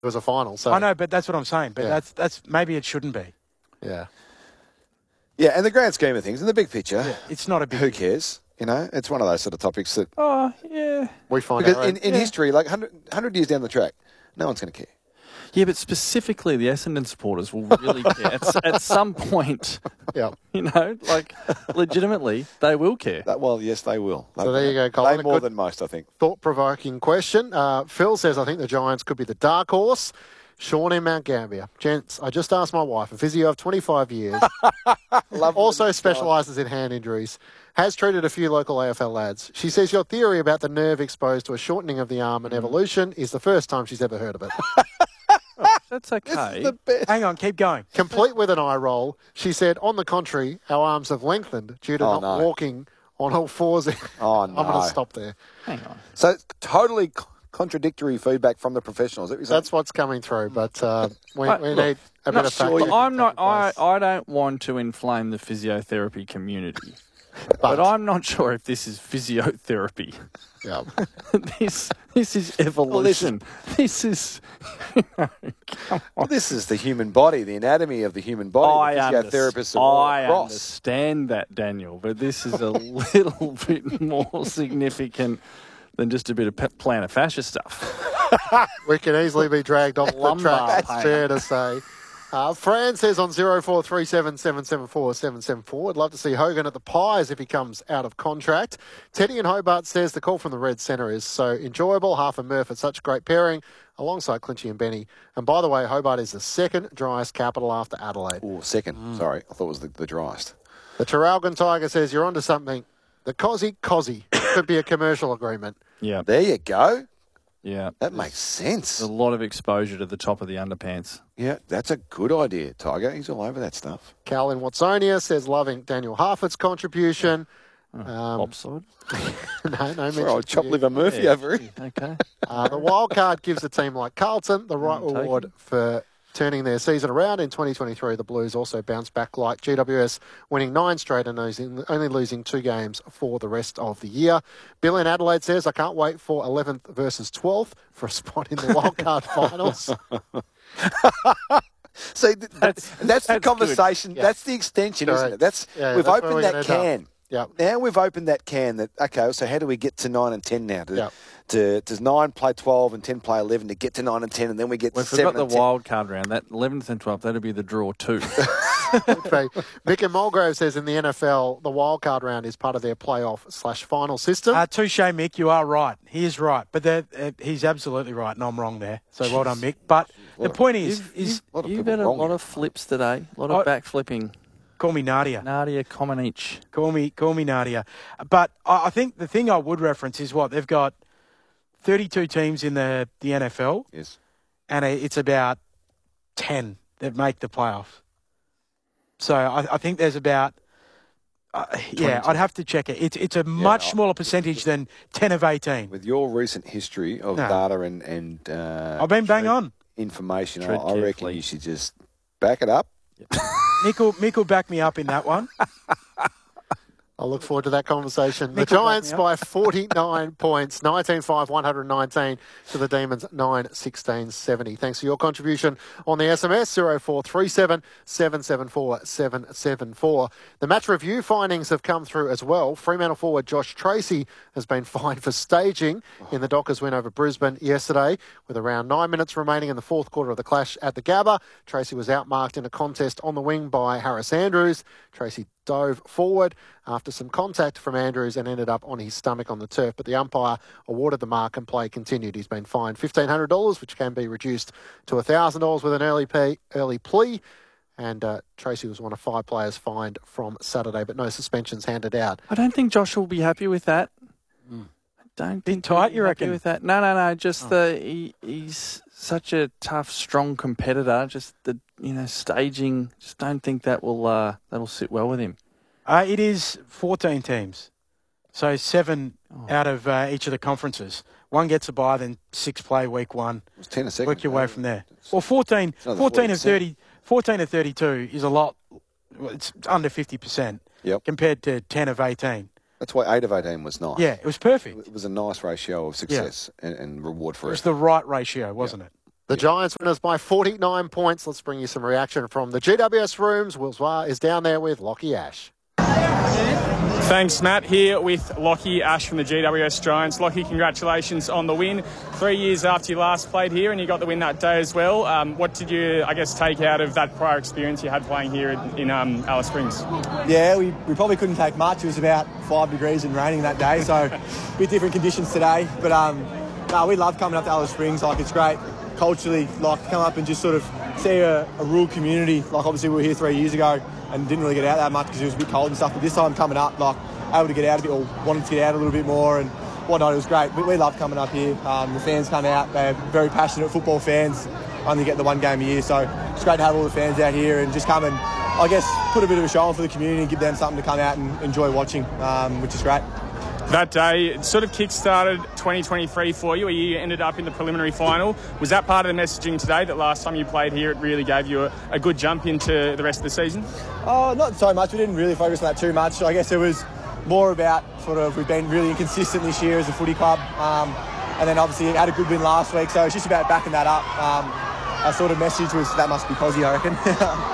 was a final. So I know, but that's what I'm saying. But that's maybe it shouldn't be. Yeah. Yeah, and the grand scheme of things, in the big picture, It's not a big who deal. cares? You know, it's one of those sort of topics that... Oh, yeah. We find Because out. in history, like 100 years down the track, no one's going to care. Yeah, but specifically the Essendon supporters will really care. At some point, Yeah. you know, like, legitimately, they will care. Well, yes, they will. So there you go, Colin. They more than most, I think. Thought-provoking question. Phil says, I think the Giants could be the dark horse. Sean in Mount Gambier. Gents, I just asked my wife, a physio of 25 years, also specialises in hand injuries, has treated a few local AFL lads. She says your theory about the nerve exposed to a shortening of the arm and evolution is the first time she's ever heard of it. That's okay. The best. Hang on, keep going. Complete with an eye roll, she said, on the contrary, our arms have lengthened due to not walking on all fours. Oh, no. I'm going to stop there. Hang on. So totally contradictory feedback from the professionals. That's what's coming through, but we need a bit of fact. sure I'm not. I don't want to inflame the physiotherapy community, but I'm not sure if this is physiotherapy. Yeah. This is evolution. This is. Well, this is the human body, the anatomy of the human body. I Physiotherapists are all across. understand that, Daniel, but this is a little bit more significant than just a bit of plantar fascia stuff. We can easily be dragged off the Lumbar track, pain. it's fair to say. Fran says on 0437 774 774, I'd love to see Hogan at the Pies if he comes out of contract. Teddy in Hobart says the call from the Red Centre is so enjoyable. Half and Murph at such great pairing alongside Clinchy and Benny. And by the way, Hobart is the second driest capital after Adelaide. Oh, second. Sorry, I thought it was the driest. The Traralgon Tiger says you're onto something. The Cozzy could be a commercial agreement. Yeah, There you go. yeah. That makes sense. A lot of exposure to the top of the underpants. Yeah, that's a good idea, Tiger. He's all over that stuff. Cal in Watsonia says loving Daniel Harford's contribution. Lopside. No mention Oh, to chop you. liver Murphy over here. Okay. The wild card gives a team like Carlton the right Taken. reward for turning their season around. In 2023, the Blues also bounced back like GWS, winning 9 straight and only losing 2 games for the rest of the year. Bill in Adelaide says, I can't wait for 11th versus 12th for a spot in the wild card finals. See, that's the conversation. Yeah. That's the extension, isn't it? That's Yeah, we've that's where opened we're that gonna end can. Yep. Now we've opened that can. That okay. So how do we get to 9 and 10 now? Yep. Does 9 play 12 and 10 play 11 to get to 9 and 10, and then we get We to 7 forgot the and 10? wild card round. That 11th and 12th, that'll be the draw 2. Okay. Mick and Mulgrove says in the NFL, the wild card round is part of their playoff/final system. Touche, Mick, you are right. He is right. But he's absolutely right, and I'm wrong there. So well done, Mick. But the point is lot of You've people had a wrong lot here. of flips today. A lot of back flipping. call me Nadia. Nadia Comaneci. Call me Nadia. But I think the thing I would reference is what? They've got 32 teams in the NFL, Yes. and it's about 10 that make the playoffs. So I think there's about, I'd have to check it. It's a much smaller percentage than 10 of 18. With your recent history of data and I've been bang on. information, Tread I reckon carefully. you should just back it up. Mick will back me up in that one. I look forward to that conversation. The Mick will back Giants me by 49 points, 19-5, 119 to the Demons 9-16-70. Thanks for your contribution on the SMS, 0437 774 774. The match review findings have come through as well. Fremantle forward Josh Tracy has been fined for staging in the Dockers win over Brisbane yesterday. With around 9 minutes remaining in the fourth quarter of the clash at the Gabba, Tracy was outmarked in a contest on the wing by Harris Andrews. Tracy dove forward after some contact from Andrews and ended up on his stomach on the turf, but the umpire awarded the mark and play continued. He's been fined $1,500, which can be reduced to $1,000 with an early plea. And Tracy was one of 5 players fined from Saturday, but no suspensions handed out. I don't think Josh will be happy with that. I don't think tight, he'll be you happy reckon? with that. No. Just he's such a tough, strong competitor. Just the staging. Just don't think that will that'll sit well with him. It is 14 teams. So 7 out of each of the conferences. One gets a bye, then 6 play week 1. It was 10 a second. Work your way from there. Well, 14 another of 40%. 30, 14 of 32 is a lot. It's under 50% Yep. compared to 10 of 18. That's why 8 of 18 was nice. Yeah, it was perfect. It was a nice ratio of success and reward It for was it. the right ratio, wasn't it? The Giants winners by 49 points. Let's bring you some reaction from the GWS rooms. Will Zwar is down there with Lockie Ash. Thanks, Matt. Here with Lockie Ash from the GWS Giants. Lockie, congratulations on the win. 3 years after you last played here, and you got the win that day as well. What did you, take out of that prior experience you had playing here in Alice Springs? Yeah, we probably couldn't take much. It was about 5 degrees and raining that day, so a bit different conditions today. But no, we love coming up to Alice Springs. It's great culturally, come up and just sort of see a rural community. Obviously we were here 3 years ago and didn't really get out that much because it was a bit cold and stuff. But this time coming up, able to get out a bit, or wanted to get out a little bit more and whatnot. It was great. We love coming up here. The fans come out. They're very passionate football fans. Only get the one game a year, so it's great to have all the fans out here and just come and, put a bit of a show on for the community and give them something to come out and enjoy watching, which is great. That day, it sort of kick-started 2023 for you, where you ended up in the preliminary final. Was that part of the messaging today, that last time you played here, it really gave you a good jump into the rest of the season? Oh, not so much. We didn't really focus on that too much. I guess it was more about we've been really inconsistent this year as a footy club. And then obviously had a good win last week, so it's just about backing that up. Our sort of message was, that must be Cozzy, I reckon.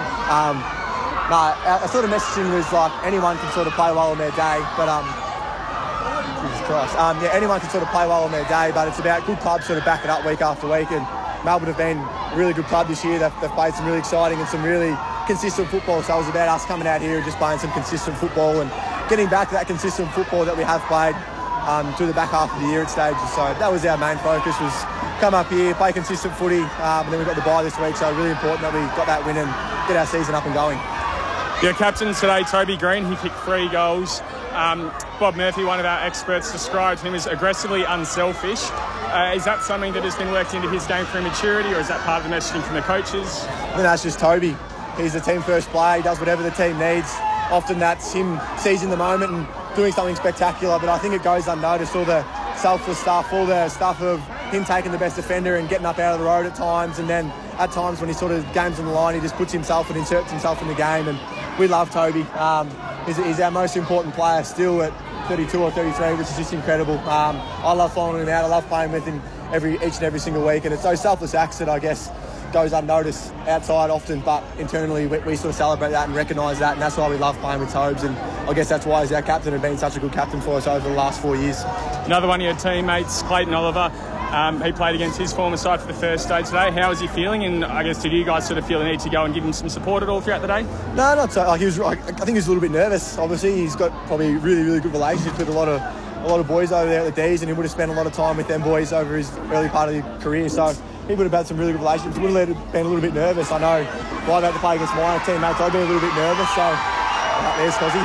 Our sort of messaging was anyone can sort of play well on their day, but Jesus Christ. Anyone can sort of play well on their day, but it's about good clubs sort of back it up week after week. And Melbourne have been a really good club this year. They've played some really exciting and some really consistent football. So it was about us coming out here and just playing some consistent football and getting back to that consistent football that we have played through the back half of the year at stages. So that was our main focus, was come up here, play consistent footy, and then we got the bye this week. So really important that we got that win and get our season up and going. Your captain today, Toby Green, he kicked 3 goals. Bob Murphy, one of our experts, described him as aggressively unselfish. Is that something that has been worked into his game through maturity, or is that part of the messaging from the coaches? I think that's just Toby. He's the team first player. He does whatever the team needs. Often that's him seizing the moment and doing something spectacular, but I think it goes unnoticed, all the selfless stuff, all the stuff of him taking the best defender and getting up out of the road at times, and then at times when he sort of games on the line, he just puts himself and inserts himself in the game, and we love Toby. He's our most important player still at 32 or 33, which is just incredible. I love following him out. I love playing with him each and every single week, and it's those selfless acts that I guess goes unnoticed outside often, but internally we sort of celebrate that and recognise that, and that's why we love playing with Tobes, and I guess that's why he's our captain and been such a good captain for us over the last 4 years. Another one of your teammates, Clayton Oliver, he played against his former side for the first day today. How is he feeling, and I guess did you guys sort of feel the need to go and give him some support at all throughout the day? No, not so. I think he was a little bit nervous. Obviously he's got probably really, really good relationships with a lot of boys over there at the D's, and he would have spent a lot of time with them boys over his early part of his career, so he would have had some really good relationships. He would have been a little bit nervous. I know when I had to play against my teammates, I'd been a little bit nervous, so there's Cozzy.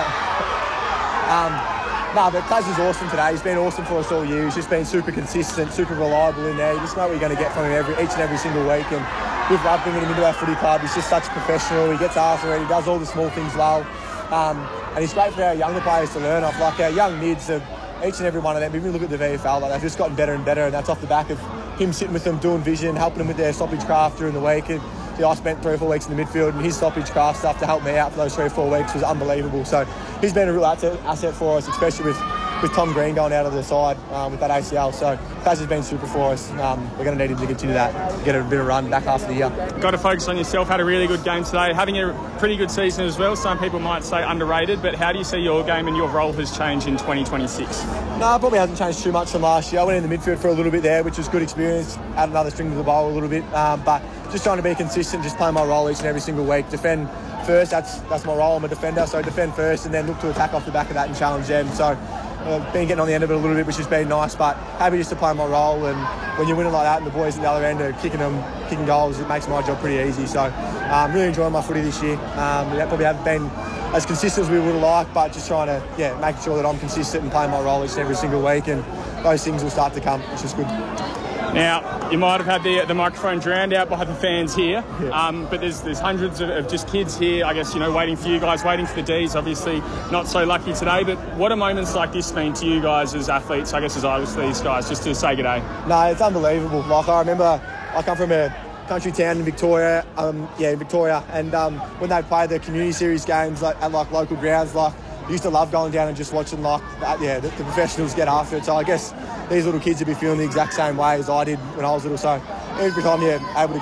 But Cozzy was awesome today. He's been awesome for us all year. He's just been super consistent, super reliable in there. You just know what you're going to get from him each and every single week, and we've loved bringing him into our footy club. He's just such a professional. He gets after it. He does all the small things well. And he's great for our younger players to learn off. Our young mids, each and every one of them, even look at the VFL, they've just gotten better and better, and that's off the back of him sitting with them, doing vision, helping them with their stoppage craft during the week. And I spent 3 or 4 weeks in the midfield, and his stoppage craft stuff to help me out for those 3 or 4 weeks was unbelievable. So he's been a real asset for us, especially with Tom Green going out of the side with that ACL. So Kaz has been super for us. We're going to need him to continue that, get a bit of run back half of the year. Got to focus on yourself. Had a really good game today. Having a pretty good season as well. Some people might say underrated, but how do you see your game and your role has changed in 2026? No, it probably hasn't changed too much from last year. I went in the midfield for a little bit there, which was good experience. Add another string to the bowl a little bit, but just trying to be consistent, just playing my role each and every single week. Defend first, that's my role. I'm a defender, so defend first and then look to attack off the back of that and challenge them. So been getting on the end of it a little bit, which has been nice, but happy just to play my role. And when you're winning like that and the boys at the other end are kicking goals, it makes my job pretty easy. So really enjoying my footy this year. We probably haven't been as consistent as we would have liked, but just trying to making sure that I'm consistent and playing my role each and every single week, and those things will start to come, which is good. Now, you might have had the microphone drowned out by the fans here, but there's hundreds of just kids here, I guess, waiting for you guys, waiting for the Ds, obviously not so lucky today, but what do moments like this mean to you guys as athletes, I guess as idols to these guys, just to say good day? No, it's unbelievable. I remember I come from a country town in Victoria, and when they play the community series games at local grounds, I used to love going down and just watching the professionals get after it. So I guess these little kids would be feeling the exact same way as I did when I was little. So every time you're able to